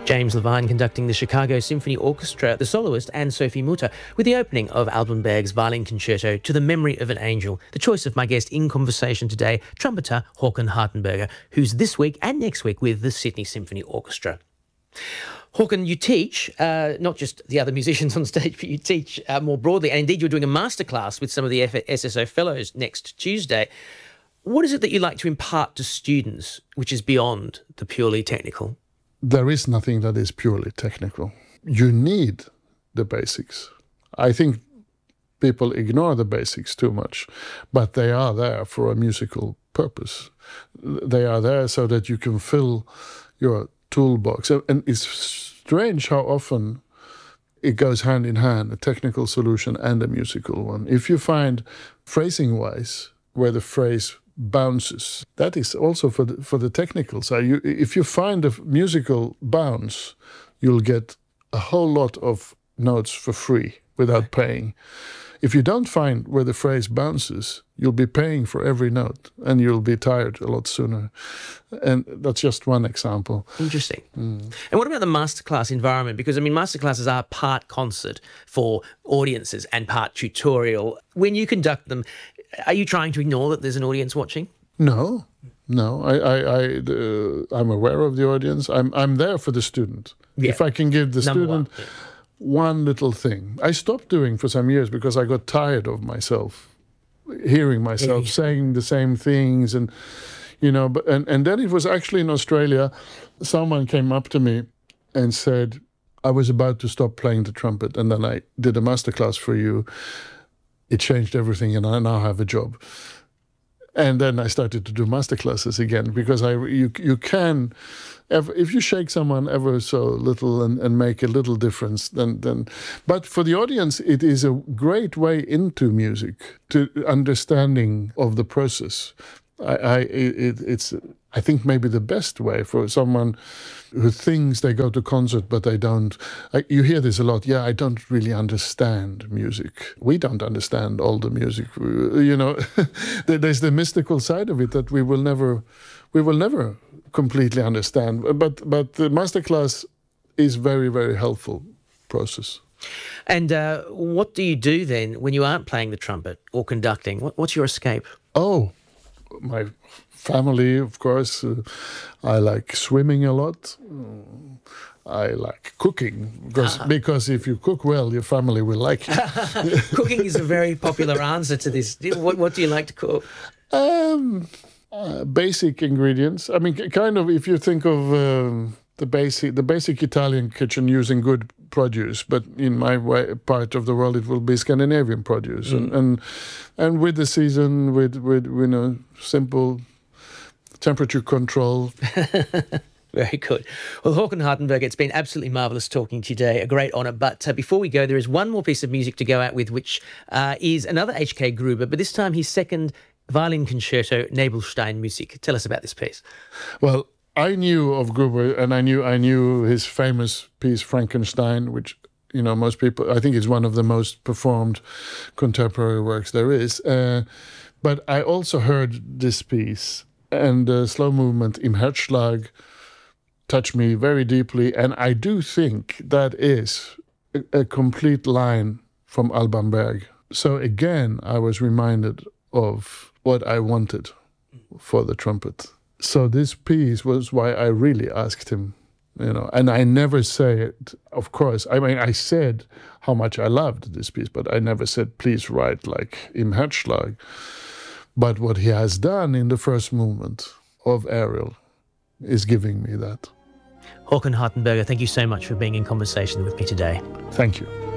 James Levine conducting the Chicago Symphony Orchestra, the soloist, and Sophie Mutter, with the opening of Alban Berg's Violin Concerto To the Memory of an Angel, the choice of my guest in conversation today, trumpeter Håkan Hartenberger, who's this week and next week with the Sydney Symphony Orchestra. Håkan, you teach, not just the other musicians on stage, but you teach more broadly, and indeed you're doing a masterclass with some of the SSO Fellows next Tuesday. What is it that you like to impart to students, which is beyond the purely technical? There is nothing that is purely technical. You need the basics. I think people ignore the basics too much, but they are there for a musical purpose. They are there so that you can fill your toolbox. And it's strange how often it goes hand in hand, a technical solution and a musical one. If you find phrasing-wise where the phrase bounces, that is also for the technical side. If you find a musical bounce, you'll get a whole lot of notes for free without paying. If you don't find where the phrase bounces, you'll be paying for every note and you'll be tired a lot sooner. And that's just one example. Interesting. And what about the masterclass environment? Because, I mean, masterclasses are part concert for audiences and part tutorial. When you conduct them, are you trying to ignore that there's an audience watching? No. I'm aware of the audience. I'm there for the student. Yeah. If I can give the student one little thing. I stopped doing for some years because I got tired of myself, hearing myself saying the same things, and But then it was actually in Australia. Someone came up to me and said, "I was about to stop playing the trumpet, and then I did a masterclass for you. It changed everything, and I now have a job." And then I started to do masterclasses again because you can, if you shake someone ever so little and make a little difference, then. But for the audience, it is a great way into music, to understanding of the process. It's I think maybe the best way for someone who thinks they go to concert but they don't. You hear this a lot. Yeah, I don't really understand music. We don't understand all the music. There's the mystical side of it that we will never completely understand. But the masterclass is very, very helpful process. And what do you do then when you aren't playing the trumpet or conducting? What's your escape? Oh, my family, of course. I like swimming a lot. I like cooking because if you cook well, your family will like you. Cooking is a very popular answer to this. What do you like to cook? Basic ingredients. I mean, kind of if you think of the basic Italian kitchen using good produce, but in my part of the world it will be Scandinavian produce, and with the season, with simple temperature control. Very good. Well, Håkan Hartenberger, it's been absolutely marvellous talking to you today. A great honour. But before we go, there is one more piece of music to go out with, which is another H.K. Gruber, but this time his second violin concerto, Nebelstein Musik. Tell us about this piece. Well, I knew of Gruber, and I knew his famous piece Frankenstein, which most people, I think, is one of the most performed contemporary works there is. But I also heard this piece, and the slow movement Im Herzschlag touched me very deeply, and I do think that is a complete line from Alban Berg. So again, I was reminded of what I wanted for the trumpet. So this piece was why I really asked him, and I never say it, of course. I mean, I said how much I loved this piece, but I never said, please write like Im Herzschlag. But what he has done in the first movement of Ariel is giving me that. Håkan Hartenberger, thank you so much for being in conversation with me today. Thank you.